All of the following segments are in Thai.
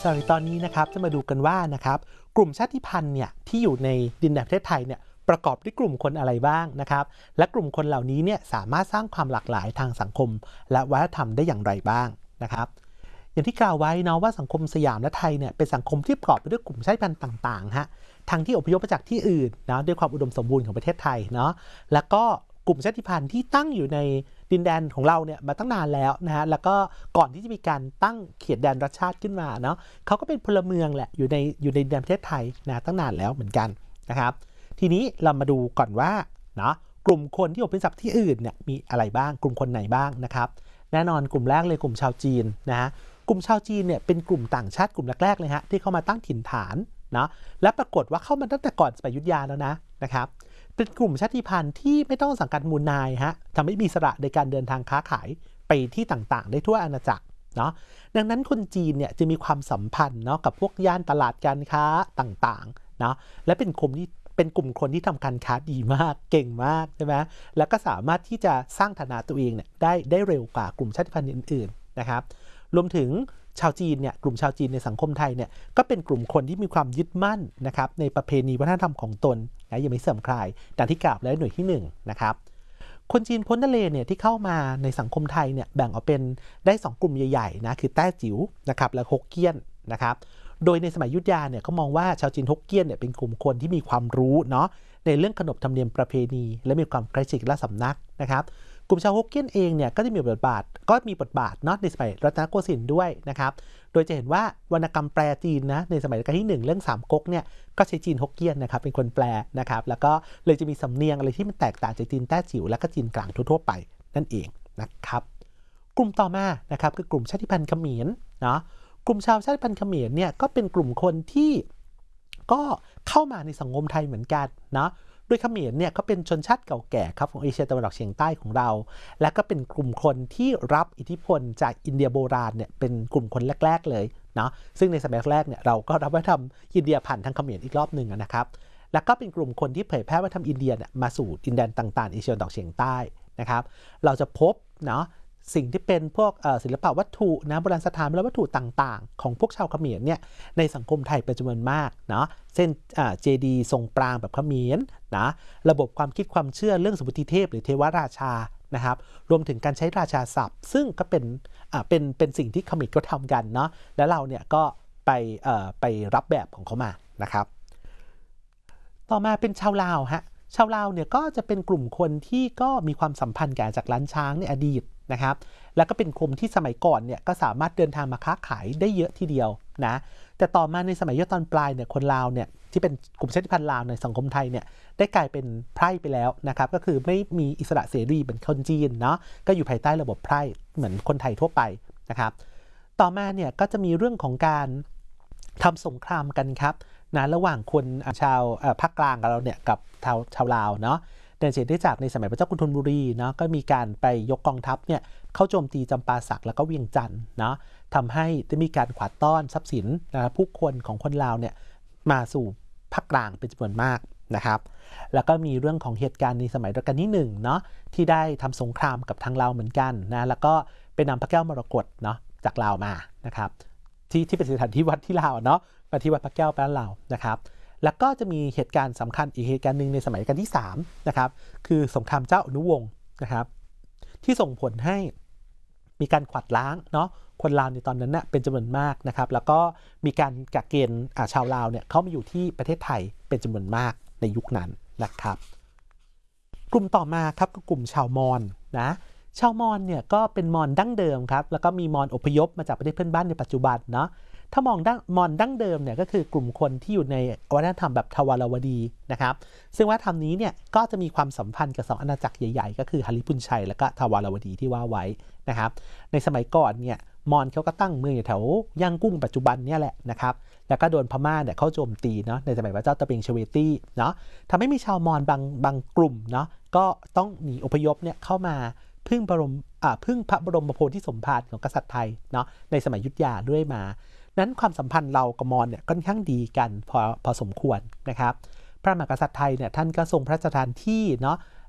สำหรับตอนนี้นะครับจะมาดูกันว่านะครับกลุ่มชาติพันธุ์เนี่ยที่อยู่ในดินแดนประเทศไทยเนี่ยประกอบด้วยกลุ่มคนอะไรบ้างนะครับและกลุ่มคนเหล่านี้เนี่ยสามารถสร้างความหลากหลายทางสังคมและวัฒนธรรมได้อย่างไรบ้างนะครับอย่างที่กล่าวไว้เนาะว่าสังคมสยามและไทยเนี่ยเป็นสังคมที่ประกอบไปด้วยกลุ่มชาติพันธุ์ต่างๆฮะทั้งที่อพยพมาจากที่อื่นนะด้วยความอุดมสมบูรณ์ของประเทศไทยเนาะแล้วก็กลุ่มชาติพันธุ์ที่ตั้งอยู่ในดินแดนของเราเนี่ยมาตั้งนานแล้วนะฮะแล้วก็ก่อนที่จะมีการตั้งเขตแดนรัฐชาติขึ้นมาเนาะเขาก็เป็นพลเมืองแหละอยู่ในดินแดนประเทศไทยนะตั้งนานแล้วเหมือนกันนะครับทีนี้เรามาดูก่อนว่าเนาะกลุ่มคนที่อพยพจากที่อื่นเนี่ยมีอะไรบ้างกลุ่มคนไหนบ้างนะครับแน่นอนกลุ่มแรกเลยกลุ่มชาวจีนนะฮะกลุ่มชาวจีนเนี่ยเป็นกลุ่มต่างชาติกลุ่มแรกๆเลยฮะที่เข้ามาตั้งถิ่นฐานเนาะและปรากฏว่าเข้ามาตั้งแต่ก่อนสมัยอยุธยาแล้วนะครับเป็นกลุ่มชาติพันธุ์ที่ไม่ต้องสังกัดมูลนายฮะทำให้มีอิสระในการเดินทางค้าขายไปที่ต่างๆได้ทั่วอาณาจักรเนาะดังนั้นคนจีนเนี่ยจะมีความสัมพันธ์เนาะกับพวกย่านตลาดการค้าต่างๆเนาะและเป็นกลุ่มคนที่ทำการค้าดีมากเก่งมากใช่ไหมแล้วก็สามารถที่จะสร้างฐานะตัวเองเนี่ยได้เร็วกว่ากลุ่มชาติพันธุ์อื่นๆนะครับรวมถึงชาวจีนเนี่ยกลุ่มชาวจีนในสังคมไทยเนี่ยก็เป็นกลุ่มคนที่มีความยึดมั่นนะครับในประเพณีวัฒนธรรมของตนนะยังไม่เสื่อมคลายดังที่กล่าวแล้วหน่วยที่1นะครับคนจีนพ้นทะเลเนี่ยที่เข้ามาในสังคมไทยเนี่ยแบ่งออกเป็นได้2กลุ่มใหญ่ๆนะคือแต้จิ๋วนะครับและฮกเกี้ยนนะครับโดยในสมัยอยุธยาเนี่ยเขามองว่าชาวจีนฮกเกี้ยนเนี่ยเป็นกลุ่มคนที่มีความรู้เนาะในเรื่องขนบธรรมเนียมประเพณีและมีความใกล้ชิดกับราชสำนักนะครับกลุ่มชาวฮกเกี้ยนเองเนี่ยก็จะมีบทบาทเนาะในสมัยรัตนโกสินทร์ด้วยนะครับโดยจะเห็นว่าวรรณกรรมแปลจีนนะในสมัยรัชกาลที่1เรื่องสามก๊กเนี่ยก็ใช้จีนฮกเกี้ยนนะครับเป็นคนแปลนะครับแล้วก็เลยจะมีสำเนียงอะไรที่มันแตกต่างจากจีนแต้จิ๋วและก็จีนกลางทั่วๆไปนั่นเองนะครับกลุ่มต่อมานะครับคือกลุ่มชาติพันธุ์เขมรเนาะกลุ่มชาวชาติพันธุ์เขมรเนี่ยก็เป็นกลุ่มคนที่ก็เข้ามาในสังคมไทยเหมือนกันเนาะโดยเขมรเนี่ยเขาเป็นชนชาติเก่าแก่ครับของเอเชียตะวันออกเฉียงใต้ของเราและก็เป็นกลุ่มคนที่รับอิทธิพลจากอินเดียโบราณเนี่ยเป็นกลุ่มคนแรกๆเลยเนาะซึ่งในสมัยแรกเนี่ยเราก็รับวัฒนธรรมอินเดียผ่านทางเขมรอีกรอบหนึ่งนะครับแล้วก็เป็นกลุ่มคนที่เผยแพร่วัฒนธรรมอินเดียเนี่ยมาสู่ดินแดนต่างๆเอเชียตะวันออกเฉียงใต้นะครับเราจะพบเนาะสิ่งที่เป็นพวกศิลปะวัตถุนะโบราณสถานและวัตถุต่างๆของพวกชาวเขมรเนี่ยในสังคมไทยเป็นจำนวนมากเนาะเช่นเจดีย์ทรงปรางแบบเขมรนะระบบความคิดความเชื่อเรื่องสมมุติเทพหรือเทวราชานะครับรวมถึงการใช้ราชาศัพท์ซึ่งก็เป็นสิ่งที่เขมรก็ทำกันเนาะแล้วเราเนี่ยก็ไปรับแบบของเขามานะครับต่อมาเป็นชาวลาวฮะชาวลาวเนี่ยก็จะเป็นกลุ่มคนที่ก็มีความสัมพันธ์กับจากล้านช้างในอดีตนะครับแล้วก็เป็นกลุ่มที่สมัยก่อนเนี่ยก็สามารถเดินทางมาค้าขายได้เยอะทีเดียวนะแต่ต่อมาในสมัยยุคตอนปลายเนี่ยคนลาวเนี่ยที่เป็นกลุ่มชาติพันธุ์ลาวในสังคมไทยเนี่ยได้กลายเป็นไพร่ไปแล้วนะครับก็คือไม่มีอิสระเสรีเหมือนคนจีนเนาะก็อยู่ภายใต้ระบบไพร่เหมือนคนไทยทั่วไปนะครับต่อมาเนี่ยก็จะมีเรื่องของการทำสงครามกันครับนะระหว่างคนชาวภาคกลางกับเราเนี่ยกับชาวลาวเนาะแต่เห็นได้จากในสมัยพระเจ้ากรุงธนบุรีเนาะก็มีการไปยกกองทัพเนี่ยเข้าโจมตีจำปาสักแล้วก็เวียงจันทร์เนาะทำให้ได้มีการขวาดต้อนทรัพย์สินผู้คนของคนลาวเนี่ยมาสู่ภาคกลางเป็นจำนวนมากนะครับแล้วก็มีเรื่องของเหตุการณ์ในสมัยรัชกาลที่1เนาะที่ได้ทำสงครามกับทางลาวเหมือนกันนะแล้วก็ไปนำพระแก้วมรกตเนาะจากลาวมานะครับที่เป็นสถานที่วัดที่ลาวเนาะมาที่วัดพระแก้วบ้านเรานะครับแล้วก็จะมีเหตุการณ์สำคัญอีกเหตุการณ์หนึ่งในสมัยรัชกาลที่3นะครับคือสงครามเจ้าอนุวงศ์นะครับที่ส่งผลให้มีการขวัดล้างเนาะคนลาวในตอนนั้นเป็นจำนวนมากนะครับแล้วก็มีการกักเกณฑ์ชาวลาวเนี่ยเข้ามาอยู่ที่ประเทศไทยเป็นจำนวนมากในยุคนั้นนะครับกลุ่มต่อมาครับก็กลุ่มชาวมอญนะชาวมอญเนี่ยก็เป็นมอญดั้งเดิมครับแล้วก็มีมอญอพยพมาจากประเทศเพื่อนบ้านในปัจจุบันเนาะถ้ามองมอญดั้งเดิมเนี่ยก็คือกลุ่มคนที่อยู่ในวัฒนธรรมแบบทวารวดีนะครับซึ่งวัฒนธรรมนี้เนี่ยก็จะมีความสัมพันธ์กับ2อาณาจักรใหญ่ๆก็คือหฤปุญชัยและก็ทวารวดีที่ว่าไว้นะครับในสมัยก่อนเนี่ยมอญเขาก็ตั้งเมืองอยู่แถวย่างกุ้งปัจจุบันเนี่ยแหละนะครับแล้วก็โดนพม่าเนี่ยเข้าโจมตีเนาะในสมัยพระเจ้าตะเบงเชเวตี้เนาะทำให้มีชาวมอญบางกลุ่มเนาะก็ต้องหนีอพยพเนี่ยเข้ามาพึ่งพระบรมโพธิสมภารของกษัตริย์ไทยเนาะในสมัยอยุธยาด้วยมานั้นความสัมพันธ์เรากับมอญเนี่ยค่อนข้างดีกันพอสมควรนะครับพระมหากษัตริย์ไทยเนี่ยท่านก็ทรงพระราชทานที่เนาะ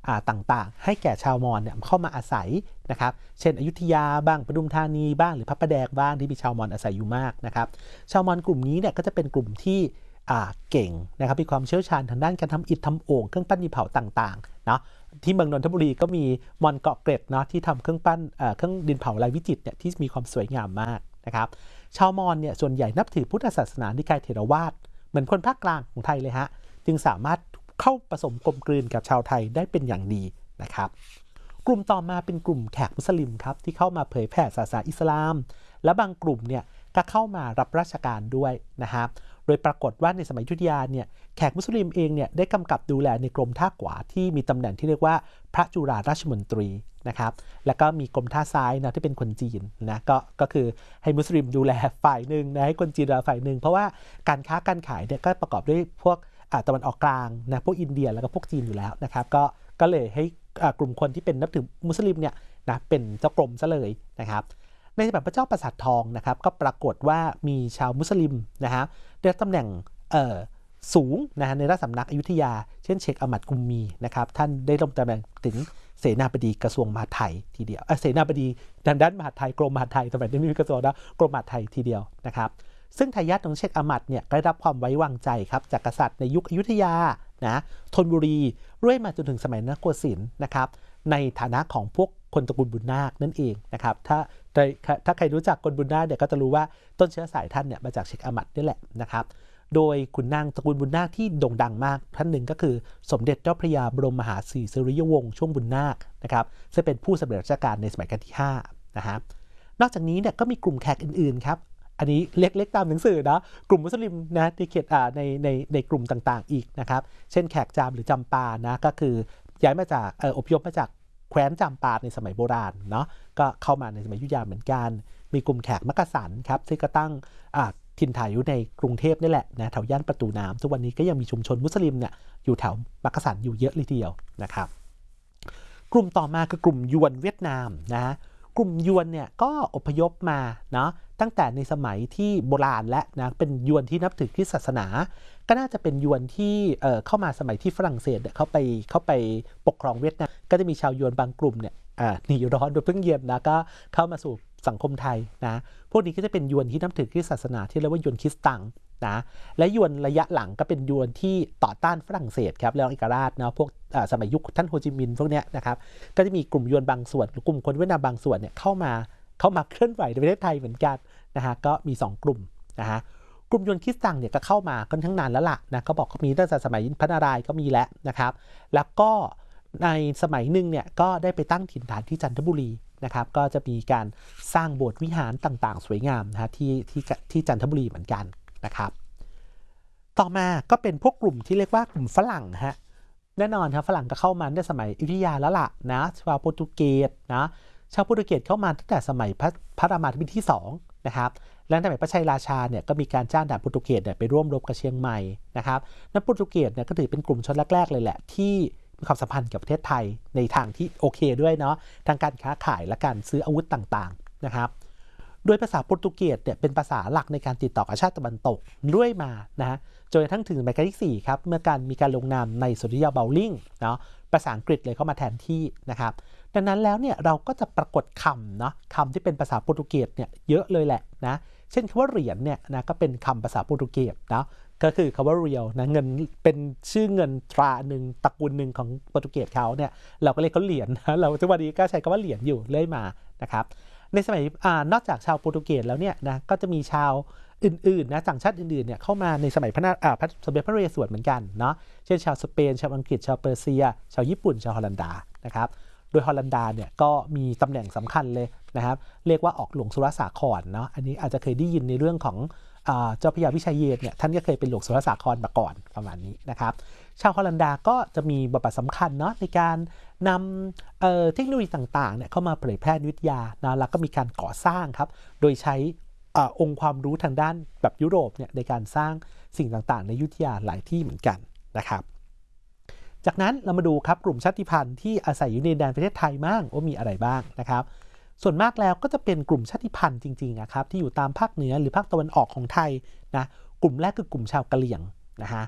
ต่างๆให้แก่ชาวมอญเนี่ยเข้ามาอาศัยนะครับเช่นอยุธยาบ้างปทุมธานีบ้างหรือพระประแดงบ้างที่มีชาวมอญอาศัยอยู่มากนะครับชาวมอญกลุ่มนี้เนี่ยก็จะเป็นกลุ่มที่เก่งนะครับมีความเชี่ยวชาญทางด้านการทำอิฐทำโอ่งเครื่องปั้นดินเผาต่างๆเนาะที่เมืองนนทบุรีก็มีมอญเกาะเกร็ดเนาะที่ทำเครื่องปั้นเครื่องดินเผาลายวิจิตรเนี่ยที่มีความสวยงามมากนะครับชาวมอญเนี่ยส่วนใหญ่นับถือพุทธศาสนานิกายเถรวาทเหมือนคนภาคกลางของไทยเลยฮะจึงสามารถเข้าผสมกลมกลืนกับชาวไทยได้เป็นอย่างดีนะครับกลุ่มต่อมาเป็นกลุ่มแขกมุสลิมครับที่เข้ามาเผยแผ่ศาสนาอิสลามและบางกลุ่มเนี่ยก็เข้ามารับราชการด้วยนะครับโดยปรากฏว่าในสมัยอยุธยาเนี่ยแขกมุสลิมเองเนี่ยได้กำกับดูแลในกรมท่าขวาที่มีตำแหน่งที่เรียกว่าพระจุฬาราชมนตรีนะครับแล้วก็มีกรมท่าซ้ายนะที่เป็นคนจีนนะก็คือให้มุสลิมดูแลฝ่ายหนึ่งนะให้คนจีนดูแลฝ่ายหนึ่งเพราะว่าการค้าการขายเนี่ยก็ประกอบด้วยพวกตะวันออกกลางนะพวกอินเดียแล้วก็พวกจีนอยู่แล้วนะครับก็เลยให้กลุ่มคนที่เป็นนับถือมุสลิมเนี่ยนะเป็นเจ้ากรมซะเลยนะครับในสมัยพระเจ้าปราสาททองนะครับก็ปรากฏว่ามีชาวมุสลิมนะฮะได้รับตำแหน่งสูงนะฮะในราชสำนักอยุธยาเช่นเชคอามัดกุมมีนะครับท่านได้ลงตำแหน่งถึงเสนาบดีกระทรวงมหาดไทยทีเดียวเสนาบดีด้านมหาดไทยกรมมหาดไทยสมัยนี้ไม่มีกระทรวงนะกรมมหาดไทยทีเดียวนะครับซึ่งทายาทของเชคอามัดเนี่ยได้รับความไว้วางใจครับจากกษัตริย์ในยุคอยุธยานะธนบุรีเรื่อยมาจนถึงสมัยนโกสินทร์นะครับในฐานะของพวกคนตระกูลบุญนาคนั่นเองนะครับถ้าใครรู้จักคนบุญนาคเนี่ยก็จะรู้ว่าต้นเชื้อสายท่านเนี่ยมาจากเชคอามัดนี่แหละนะครับโดยขุนนางตระกูลบุญนาคที่โด่งดังมากท่านหนึ่งก็คือสมเด็จเจ้าพระยาบรมมหาศรีสิริยวงศ์ช่วงบุญนาคนะครับซึ่งเป็นผู้สำเร็จราชการในสมัยรัชกาลที่5นะฮะนอกจากนี้เนี่ยก็มีกลุ่มแขกอื่นๆครับอันนี้เล็กๆตามหนังสือนะกลุ่มมุสลิมนะในเขตในกลุ่มต่างๆอีกนะครับเช่นแขกจามหรือจำปานะก็คือย้ายมาจากอพยพมาจากแคว้นจำปาในสมัยโบราณเนาะก็เข้ามาในสมัยอยุธยาเหมือนกันมีกลุ่มแขกมักกะสันครับที่ก็ตั้งถิ่นฐานอยู่ในกรุงเทพนี่แหละนะแถวย่านประตูน้ำทุกวันนี้ก็ยังมีชุมชนมุสลิมเนี่ยอยู่แถวมักกะสันอยู่เยอะเลยทีเดียวนะครับกลุ่มต่อมาคือกลุ่มยวนเวียดนามนะกลุ่มยวนเนี่ยก็อพยพมาเนาะตั้งแต่ในสมัยที่โบราณและนะเป็นยวนที่นับถือคริสต์ศาสนาก็น่าจะเป็นยวนที่เข้ามาสมัยที่ฝรั่งเศสเนี่ยเข้าไปปกครองเวียดนามก็จะมีชาวยวนบางกลุ่มเนี่ยหนีร้อนโดยเพิ่งเย็นนะก็เข้ามาสู่สังคมไทยนะพวกนี้ก็จะเป็นยวนที่นับถือคริสต์ศาสนาที่เรียกว่ายวนคริสตังนะและยวนระยะหลังก็เป็นยวนที่ต่อต้านฝรั่งเศสครับแล้วเอกราชนะพวกสมัยยุคท่านโฮจิมินห์พวกเนี้ยนะครับก็จะมีกลุ่มยวนบางส่วนหรือกลุ่มคนเวียดนามบางส่วนเนี่ยเข้ามาเคลื่อนไหวในประเทศไทยเหมือนกันนะฮะก็มี2กลุ่มนะฮะกลุ่มยวนคริสตังเนี่ยก็เข้ามาค่อนข้างนานแล้วล่ะนะเขาบอกเขามีตั้งแต่สมัยพระนารายณ์ก็มีแล้วนะครับแล้วก็ในสมัยหนึ่งเนี่ยก็ได้ไปตั้งถิ่นฐานที่จันทบุรีนะครับก็จะมีการสร้างโบสถ์วิหารต่างๆสวยงามนะที่จันทบุรีเหมือนกันนะครับต่อมาก็เป็นพวกกลุ่มที่เรียกว่ากลุ่มฝรั่งฮะแน่นอนครับฝรั่งก็เข้ามาในสมัยอยุธยาแล้วล่ะนะชาวโปรตุเกสนะชาวโปรตุเกสเข้ามาตั้งแต่สมัยพระรามาธิบดีที่2นะครับและสมัยพระชัยราชาเนี่ยก็มีการจ้างทหารโปรตุเกสเนี่ยไปร่วมรบกับเชียงใหม่นะครับนักโปรตุเกสเนี่ยก็ถือเป็นกลุ่มชนแรกๆเลยแหละที่มีความสัมพันธ์กับประเทศไทยในทางที่โอเคด้วยเนาะทางการค้าขายและการซื้ออาวุธต่างๆนะครับโดยภาษาโปรตุเกสเนี่ยเป็นภาษาหลักในการติดต่อกับชาติตะวันตกเรื่อยมานะฮะจนกระทั่งถึงสมัยรัชกาลที่4ครับเมื่อมีการลงนามในสนธิญาเบลลิงเนาะภาษาอังกฤษเลยเข้ามาแทนที่นะครับดังนั้นแล้วเนี่ยเราก็จะปรากฏคำเนาะคำที่เป็นภาษาโปรตุเกสเนี่ยเยอะเลยแหละนะเช่นคำว่าเหรียญเนี่ยนะก็เป็นคำภาษาโปรตุเกสเนาะก็คือคำว่าเรียลนะเงินเป็นชื่อเงินตราหนึ่งตระกูลหนึ่งของโปรตุเกสเขาเนี่ยเราก็เรียกเขาเหรียญนะเราทุกวันนี้ก็ใช้คำว่าเหรียญอยู่เรื่อยมานะครับในสมัยนอกจากชาวโปรตุเกสแล้วเนี่ยนะก็จะมีชาวอื่นๆนะต่างชาติอื่นๆเนี่ยเข้ามาในสมัยพระสมเด็จพระนเรศวรเหมือนกันเนาะเช่นชาวสเปนชาวอังกฤษชาวเปอร์เซียชาวญี่ปุ่นชาวฮอลันดานะครับโดยฮอลันดาเนี่ยก็มีตำแหน่งสำคัญเลยนะครับเรียกว่าออกหลวงสุรสาครเนาะอันนี้อาจจะเคยได้ยินในเรื่องของเจ้าพระยาวิชัยเยนเนี่ยท่านก็เคยเป็นหลวงสุรสาครมาก่อนประมาณนี้นะครับชาวฮอลันดาก็จะมีบทบาทสำคัญเนาะในการนำเทคโนโลยีต่างๆเนี่ยเข้ามาเผยแพร่วิทยานะแล้วก็มีการก่อสร้างครับโดยใช้องค์ความรู้ทางด้านแบบยุโรปเนี่ยในการสร้างสิ่งต่างๆในอยุธยาหลายที่เหมือนกันนะครับจากนั้นเรามาดูครับกลุ่มชาติพันธุ์ที่อาศัยอยู่ในแดนประเทศไทยบ้างว่ามีอะไรบ้างนะครับส่วนมากแล้วก็จะเป็นกลุ่มชาติพันธุ์จริงๆนะครับที่อยู่ตามภาคเหนือหรือภาคตะวันออกของไทยนะกลุ่มแรกคือกลุ่มชาวกะเหรี่ยงนะฮะ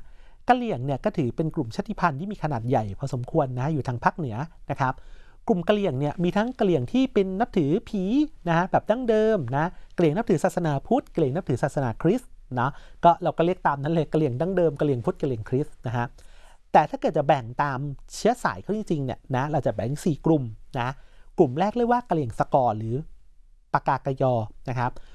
กะเหรี่ยงเนี่ยก็ถือเป็นกลุ่มชาติพันธุ์ที่มีขนาดใหญ่พอสมควรนะอยู่ทางภาคเหนือนะครับกลุ่มกะเหรี่ยงเนี่ยมีทั้งกะเหรี่ยงที่เป็นนับถือผีนะแบบดั้งเดิมนะกะเหรี่ยงนับถือศาสนาพุทธกะเหรี่ยงนับถือศาสนาคริสต์นะก็เราก็เรียกตามนั้นเลยกะเหรี่ยงดั้งเดิมกะเหรี่ยงพุทธกะเหรี่ยงคริสต์นะฮะแต่ถ้าเกิดจะแบ่งตามเชื้อสายเขาจริงๆเนี่ยนะเราจะแบ่ง4กลุ่มนะกลุ่มแรกเรียกว่ากะเหรี่ยงสกอร์หรือปากากยอนะครับ